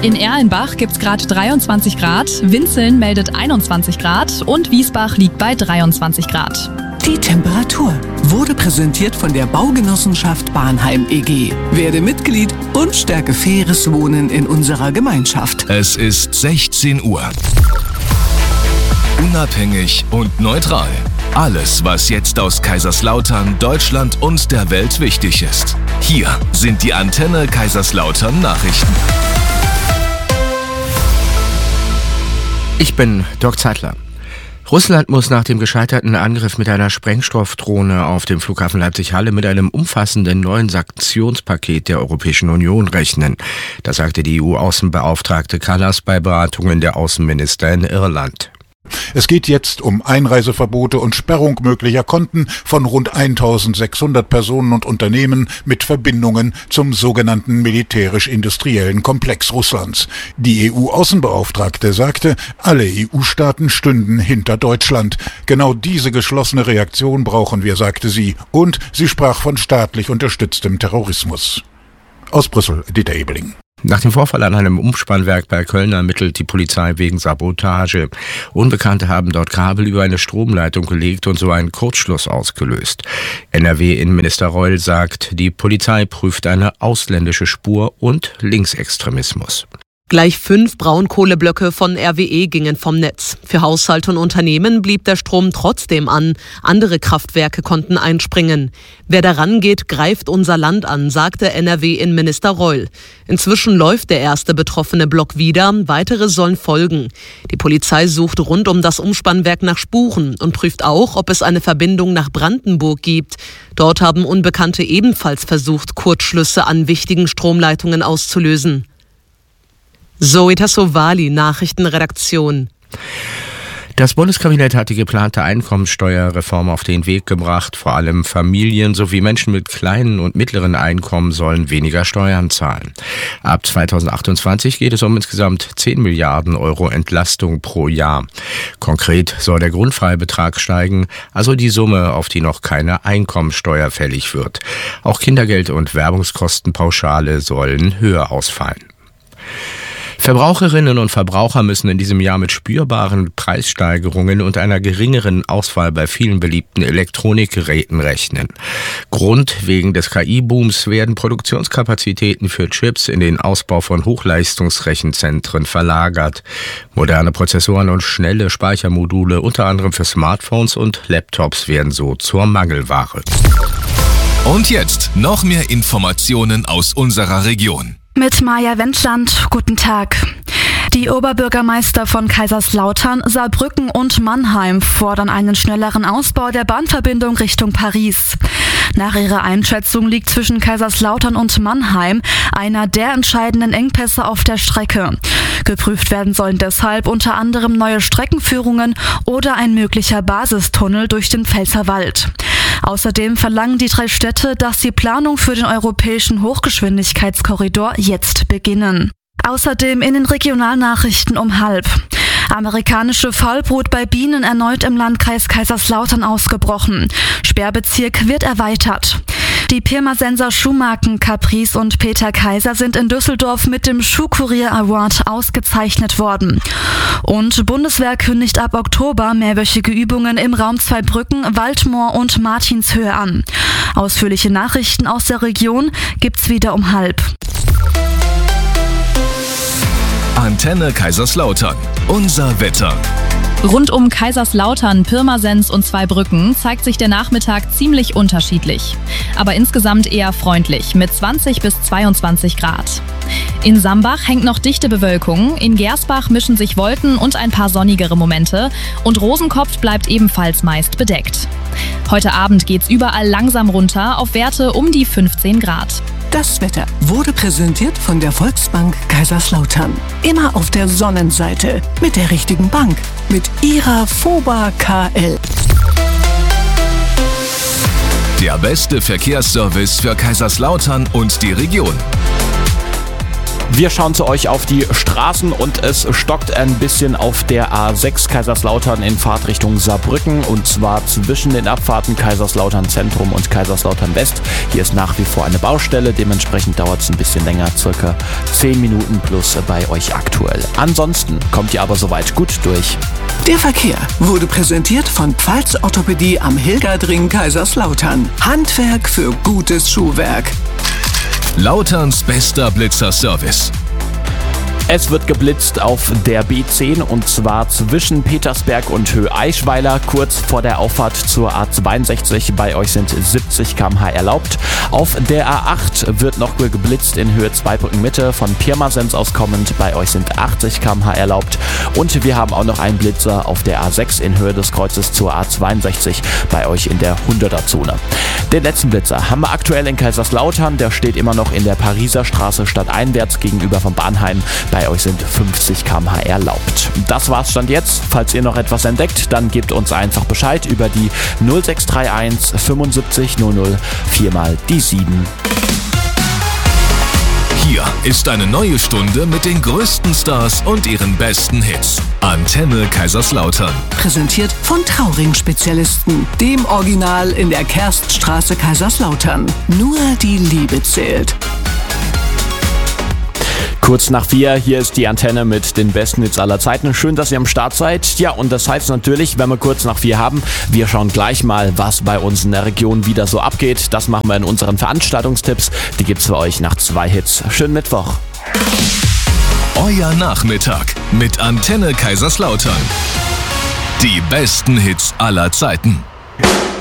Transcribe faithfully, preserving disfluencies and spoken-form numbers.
In Erlenbach gibt's gerade dreiundzwanzig Grad, Winzeln meldet einundzwanzig Grad und Wiesbach liegt bei dreiundzwanzig Grad. Die Temperatur wurde präsentiert von der Baugenossenschaft Bahnheim E G. Werde Mitglied und stärke faires Wohnen in unserer Gemeinschaft. Es ist sechzehn Uhr. Unabhängig und neutral. Alles, was jetzt aus Kaiserslautern, Deutschland und der Welt wichtig ist. Hier sind die Antenne Kaiserslautern Nachrichten. Ich bin Dirk Zeitler. Russland muss nach dem gescheiterten Angriff mit einer Sprengstoffdrohne auf dem Flughafen Leipzig-Halle mit einem umfassenden neuen Sanktionspaket der Europäischen Union rechnen. Das sagte die E U-Außenbeauftragte Kallas bei Beratungen der Außenminister in Irland. Es geht jetzt um Einreiseverbote und Sperrung möglicher Konten von rund eintausendsechshundert Personen und Unternehmen mit Verbindungen zum sogenannten militärisch-industriellen Komplex Russlands. Die E U-Außenbeauftragte sagte, alle E U-Staaten stünden hinter Deutschland. Genau diese geschlossene Reaktion brauchen wir, sagte sie. Und sie sprach von staatlich unterstütztem Terrorismus. Aus Brüssel, Dieter Ebeling. Nach dem Vorfall an einem Umspannwerk bei Köln ermittelt die Polizei wegen Sabotage. Unbekannte haben dort Kabel über eine Stromleitung gelegt und so einen Kurzschluss ausgelöst. N R W-Innenminister Reul sagt, die Polizei prüft eine ausländische Spur und Linksextremismus. Gleich fünf Braunkohleblöcke von R W E gingen vom Netz. Für Haushalte und Unternehmen blieb der Strom trotzdem an. Andere Kraftwerke konnten einspringen. Wer daran geht, greift unser Land an, sagte N R W-Innenminister Reul. Inzwischen läuft der erste betroffene Block wieder. Weitere sollen folgen. Die Polizei sucht rund um das Umspannwerk nach Spuren und prüft auch, ob es eine Verbindung nach Brandenburg gibt. Dort haben Unbekannte ebenfalls versucht, Kurzschlüsse an wichtigen Stromleitungen auszulösen. Zoe Tassovali, Nachrichtenredaktion. Das Bundeskabinett hat die geplante Einkommensteuerreform auf den Weg gebracht. Vor allem Familien sowie Menschen mit kleinen und mittleren Einkommen sollen weniger Steuern zahlen. Ab zweitausendachtundzwanzig geht es um insgesamt zehn Milliarden Euro Entlastung pro Jahr. Konkret soll der Grundfreibetrag steigen, also die Summe, auf die noch keine Einkommensteuer fällig wird. Auch Kindergeld und Werbungskostenpauschale sollen höher ausfallen. Verbraucherinnen und Verbraucher müssen in diesem Jahr mit spürbaren Preissteigerungen und einer geringeren Auswahl bei vielen beliebten Elektronikgeräten rechnen. Grund wegen des K I-Booms werden Produktionskapazitäten für Chips in den Ausbau von Hochleistungsrechenzentren verlagert. Moderne Prozessoren und schnelle Speichermodule, unter anderem für Smartphones und Laptops, werden so zur Mangelware. Und jetzt noch mehr Informationen aus unserer Region. Mit Maja Wendland, guten Tag. Die Oberbürgermeister von Kaiserslautern, Saarbrücken und Mannheim fordern einen schnelleren Ausbau der Bahnverbindung Richtung Paris. Nach ihrer Einschätzung liegt zwischen Kaiserslautern und Mannheim einer der entscheidenden Engpässe auf der Strecke. Geprüft werden sollen deshalb unter anderem neue Streckenführungen oder ein möglicher Basistunnel durch den Pfälzerwald. Außerdem verlangen die drei Städte, dass die Planung für den europäischen Hochgeschwindigkeitskorridor jetzt beginnen. Außerdem in den Regionalnachrichten um halb. Amerikanische Faulbrut bei Bienen erneut im Landkreis Kaiserslautern ausgebrochen. Sperrbezirk wird erweitert. Die Pirmasens Schuhmarken Caprice und Peter Kaiser sind in Düsseldorf mit dem Schuhkurier Award ausgezeichnet worden. Und Bundeswehr kündigt ab Oktober mehrwöchige Übungen im Raum Zweibrücken, Waldmoor und Martinshöhe an. Ausführliche Nachrichten aus der Region gibt's wieder um halb. Antenne Kaiserslautern. Unser Wetter. Rund um Kaiserslautern, Pirmasens und Zweibrücken zeigt sich der Nachmittag ziemlich unterschiedlich. Aber insgesamt eher freundlich mit zwanzig bis zweiundzwanzig Grad. In Sambach hängt noch dichte Bewölkung, in Gersbach mischen sich Wolken und ein paar sonnigere Momente und Rosenkopf bleibt ebenfalls meist bedeckt. Heute Abend geht's überall langsam runter auf Werte um die fünfzehn Grad. Das Wetter wurde präsentiert von der Volksbank Kaiserslautern. Immer auf der Sonnenseite mit der richtigen Bank, mit ihrer FOBA K L. Der beste Verkehrsservice für Kaiserslautern und die Region. Wir schauen zu euch auf die Straßen und es stockt ein bisschen auf der A sechs Kaiserslautern in Fahrtrichtung Saarbrücken und zwar zwischen den Abfahrten Kaiserslautern Zentrum und Kaiserslautern West. Hier ist nach wie vor eine Baustelle, dementsprechend dauert es ein bisschen länger, circa zehn Minuten plus bei euch aktuell. Ansonsten kommt ihr aber soweit gut durch. Der Verkehr wurde präsentiert von Pfalz Orthopädie am Hilgerdring Kaiserslautern. Handwerk für gutes Schuhwerk. Lauterns bester Blitzerservice. Es wird geblitzt auf der B zehn und zwar zwischen Petersberg und Höhe-Eichweiler, kurz vor der Auffahrt zur A zweiundsechzig. Bei euch sind siebzig Kilometer pro Stunde erlaubt. Auf der A acht wird noch geblitzt in Höhe Zweibrücken Mitte von Pirmasens aus kommend. Bei euch sind achtzig Kilometer pro Stunde erlaubt. Und wir haben auch noch einen Blitzer auf der A sechs in Höhe des Kreuzes zur A zweiundsechzig. Bei euch in der hunderter-Zone. Den letzten Blitzer haben wir aktuell in Kaiserslautern. Der steht immer noch in der Pariser Straße stadteinwärts gegenüber vom Bahnheim. Bei euch sind fünfzig Kilometer pro Stunde erlaubt. Das war's Stand jetzt. Falls ihr noch etwas entdeckt, dann gebt uns einfach Bescheid über die null sechs drei eins fünfundsiebzig null null vier mal die sieben. Hier ist eine neue Stunde mit den größten Stars und ihren besten Hits. Antenne Kaiserslautern. Präsentiert von Trauring-Spezialisten, dem Original in der Kerststraße Kaiserslautern. Nur die Liebe zählt. Kurz nach vier, hier ist die Antenne mit den besten Hits aller Zeiten. Schön, dass ihr am Start seid. Ja, und das heißt natürlich, wenn wir kurz nach vier haben, wir schauen gleich mal, was bei uns in der Region wieder so abgeht. Das machen wir in unseren Veranstaltungstipps. Die gibt's für euch nach zwei Hits. Schönen Mittwoch. Euer Nachmittag mit Antenne Kaiserslautern. Die besten Hits aller Zeiten.